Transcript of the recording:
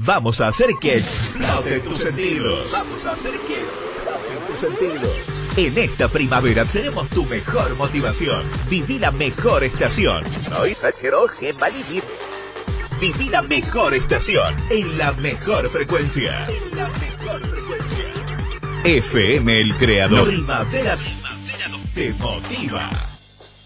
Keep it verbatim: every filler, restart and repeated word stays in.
Vamos a hacer que exploten tus sentidos. Vamos a hacer que exploten tus sentidos. En esta primavera seremos tu mejor motivación. Viví la mejor estación. Soy Sergio Gembalini. Viví la mejor estación en la mejor frecuencia. En la mejor frecuencia. F M El Creador. Primavera te motiva.